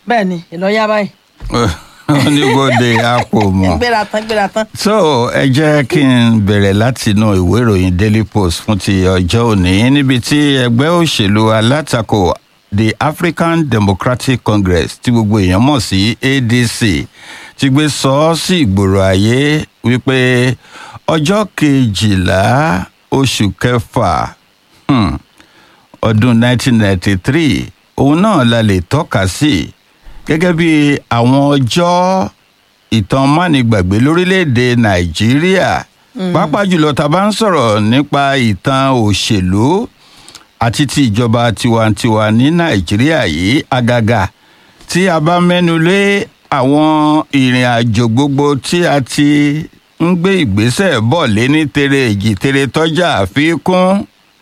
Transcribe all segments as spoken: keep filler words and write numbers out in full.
bẹ́ẹ̀ ni ìlọ́yà báyìí. oníbodè àpò mọ́. gbéra tán gbéra tán. so ẹ jẹ́ kí n bẹ̀rẹ̀ láti inú ìwé ìròyìn Daily Post fún ti ọjọ́ òní níbi tí ẹgbẹ́ òṣèlú alátakò the African Democratic Congress tí gbogbo èèyàn mọ̀ sí A D C ti gbé sọ ọ́ sí ìgboro ayé wípé ọjọ́ kejìlá oṣù kẹfà hmm, ọdún nineteen ninety-three òun náà la lè tọ́ka sí gẹ́gẹ́ bí àwọn ọjọ́ ìtàn mánigbàgbé lórílẹ̀‐èdè Nàìjíríà pàápàá jùlọ tá a bá ń sọ̀rọ̀ nípa ìtàn òṣèlú àti ti ìjọba tiwantiwa ní Nàìjíríà yìí àgàgà tí a bá mẹ́nu lé àwọn ìrìn àjò gbogbo tí a ti ń gbé ìgbésẹ̀ bọ̀ lé ní tere èjì tere tọ́jà àfikún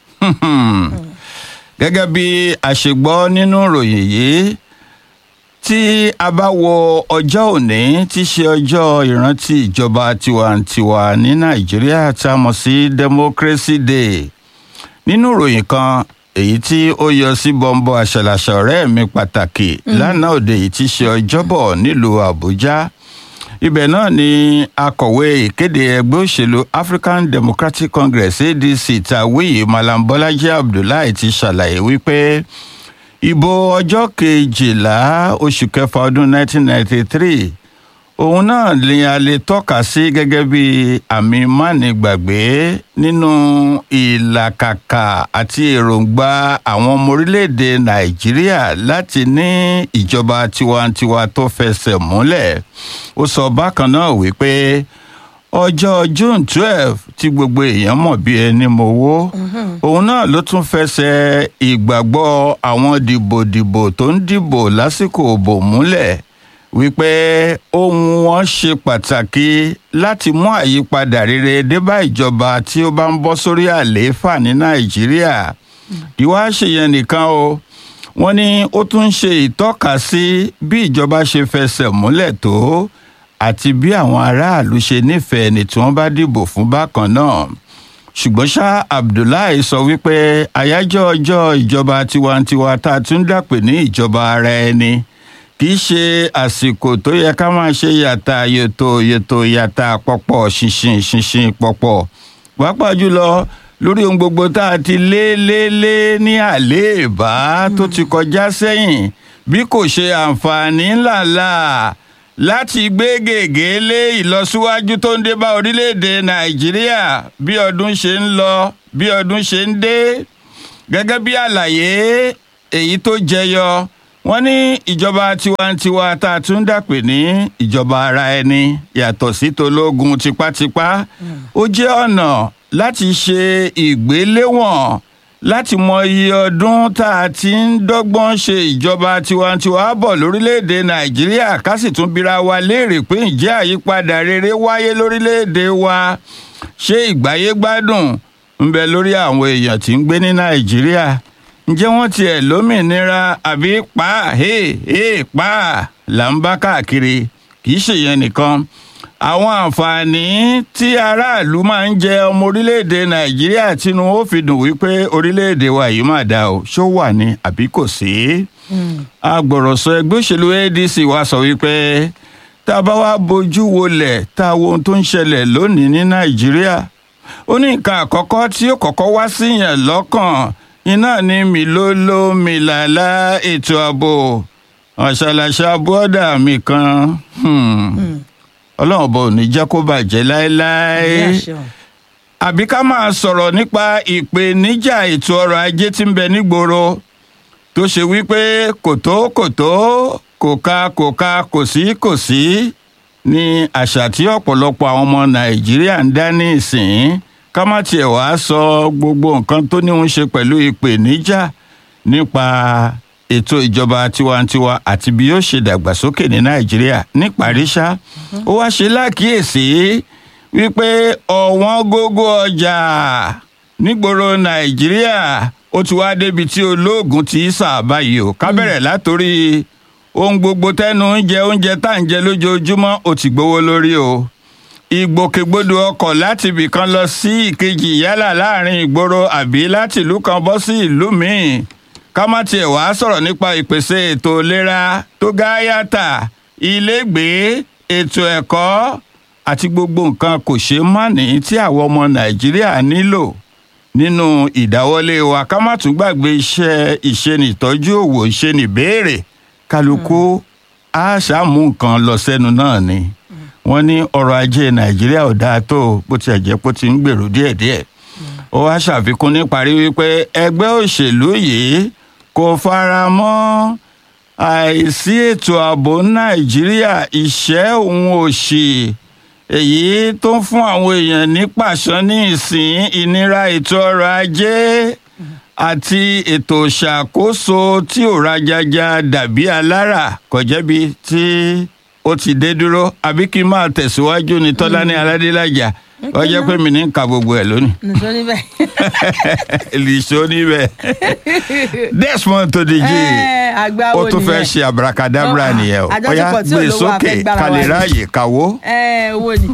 gẹ́gẹ́ bí a ṣe gbọ́ nínú ìròyìn yìí tí a bá wo ọjọ́ òní tí ṣe ọjọ́ ìrántí ìjọba tiwantiwa ní Nàìjíríà tá a mọ̀ sí Democracy Day nínú ìròyìn kan èyí tí ó yọ sí bọ́ńbọ́ àṣàlàṣà ọ̀rẹ́ mi pàtàkì lánàá òde yìí tí ṣe ọjọ́bọ̀ nílùú Àbújá ibẹ̀ náà ni akọ̀wé ìkéde ẹgbẹ́ òṣèlú African Democratic Congress A D C tàwíyì Malam Bọ́lájí Abdullahi ti ṣàlàyé wípé ìbò ọjọ́ kejìlá oṣù kẹfà ọdún nineteen ninety-three òun náà ni a lè tọ́ka sí gẹ́gẹ́ bí àmì mánigbàgbé nínú ìlàkàkà àti èròǹgbà àwọn ọmọ orílẹ̀-èdè Nàìjíríà láti ní ìjọba tiwantiwa tó fẹsẹ̀ múlẹ̀ ó sọ bákan náà wípé ọjọ́ June twelve tí gbogbo èèyàn mọ̀ bí ẹni mowó òun náà ló tún fẹsẹ̀ ìgbàgbọ́ àwọn dìbòdìbò tó ń dìbò lásìkò òbò múlẹ̀ wípé ohun wọn ṣe pàtàkì láti mú àyípadà rere dé bá ìjọba tí ó bá ń bọ́ sórí àlééfà ní Nàìjíríà ìwá ṣèyẹn nìkan o wọ́n ní ó tún ń ṣe ìtọ́ka sí bí ìjọba ṣe fẹsẹ̀ múlẹ̀ tó àti bí àwọn aráàlú ṣe nífẹ̀ẹ́ ni tí wọ́n bá dìbò fún bákan náà ṣùgbọ́n ṣá Abdullahi sọ wípé àyájọ́ ọjọ́ ìjọba tiwantiwa tá a tún dàpè ní ìjọba ara ẹni kì í ṣe àsìkò tó yẹ ká máa ṣe yàtà yòtò yòtò yàtà pọ̀pọ̀ ṣinṣin ṣinṣin pọ̀pọ̀ pàápàá jùlọ lórí ohun gbogbo tá a ti lé lé lé ní àléèbá tó ti kọjá sẹ́yìn bí kò ṣe àǹfààní ńláńlá láti gbé gègé lé ìlọsíwájú tó ń dé bá orílẹ̀-èdè Nàìjíríà bí ọdún ṣe ń lọ bí ọdún ṣe ń dé gẹ́gẹ́ bí àlàyé èyí tó jẹyọ wọ́n ní ìjọba tiwantiwa tá a tún dàpè ní ìjọba ara ẹni yàtọ̀ sí tológun tipátipá ó jẹ́ ọ̀nà láti ṣe ìgbéléwọ̀n láti mọ iye ọdún tá a ti ń dọ́gbọ́n ṣe ìjọba tiwantiwa bọ̀ lórílẹ̀‐èdè Nàìjíríà ká sì tún bira wa léèrè pé ǹjẹ́ àyípadà rere wáyé lórílẹ̀‐èdè wa ṣé ìgbáyé gbádùn ń bẹ lórí àwọn èèyàn tí ń gbé ní Nàìjíríà ǹjẹ́ wọ́n tiẹ̀ lómìnira àbí pa hey hey pa là ń bá káàkiri kì í ṣèyẹn nìkan àwọn àǹfààní tí aráàlú máa ń jẹ ọmọ orílẹ̀-èdè Nàìjíríà tínú ó fi dùn wípé orílẹ̀-èdè wa yìí máa dá o ṣó wà ní àbí kò sí. agbọ̀rọ̀sọ ẹgbẹ́ òṣèlú A D C wa sọ wípé tá a bá wá bójú wolẹ̀ tá a wo ohun tó ń ṣẹlẹ̀ lónìí ní Nàìjíríà ó ní nǹkan àkọ́kọ́ tí ó kọ́kọ́ wá síyàn lọ́kàn iná ní mìlóló mìlàlá ètò ààbò ọ̀ṣàlàṣà bọ́dà mi kan ọlọ́run bò ní jẹ́ kó bàjẹ́ láéláé àbí ká máa sọ̀rọ̀ nípa ìpèníjà ètò ọrọ̀ ajé tí ń bẹ nígboro tó ṣe wípé kòtó kòtó kòka kòka kò sí kò sí ní àṣà tí ọ̀pọ̀lọpọ̀ àwọn ọmọ Nàìjíríà ń dá ní ìsìn ká má tiẹ̀ wá sọ gbogbo nǹkan tó ní ń ṣe pẹ̀lú ìpèníjà nípa ètò ìjọba tiwantiwa àti bí yóò ṣe dàgbàsókè ní Nàìjíríà níparí ṣá ó wá ṣe lákìyèsí wípé ọ̀wọ́n gógó ọjà nígboro Nàìjíríà ó ti wá débi tí olóògùn ti sábà yìí ó ká bẹ̀rẹ̀ látòrí ohun gbogbo tẹ́nu ń jẹ oúnjẹ tá à ń jẹ lójoojúmọ́ ó ti gbówó lórí o ìgbòkègbodò ọkọ̀ láti ibì kan lọ sí ìkejì yálà láàrin ìgboro àbí láti ìlú kan bọ́ sí ìlú míì ká má tiẹ̀ wá sọ̀rọ̀ nípa ìpèsè ètò ìlera tó gáyàtà ilégbèé ètò ẹ̀kọ́ àti gbogbo nǹkan kò ṣeé mánì tí àwọn ọmọ nàìjíríà nílò nínú ìdáwọ́lé wa ká má tún gbàgbé iṣẹ́ ìṣenìtọ́jú òwò ìṣenìbéèrè kálukú á ṣàmú nǹkan lọ sẹ́nu náà ni wọ́n ní ọrọ̀ ajé nàìjíríà ò dáa tó bó tiẹ̀ jẹ́ pé ó ti ń gbèrú díẹ̀díẹ̀ ó wá ṣàfikún níparí wípé ẹgbẹ́ òṣèlú yìí kò fara mọ́ àìsí ètò ààbò nàìjíríà ìṣẹ́ òun òṣì èyí tó ń fún àwọn èèyàn ní pàṣán ní ìsìn ìnira ètò ọrọ̀ ajé àti ètò ìṣàkóso tí ò rajaja dàbí alára kò jẹ́bi tí ó ti dé dúró àbí kí n máa tẹ̀síwájú ní Tọ́lání Aládélájà ó jẹ́ pé mi ní ń ka gbogbo ẹ̀ lónìí. nìṣó níbẹ̀. nìṣó níbẹ̀. Desmond Tudeji ó tún fẹ́ ṣe abracadabra nìyẹn o ó yá gbé sókè ká lè ráàyè káwó. owó ni.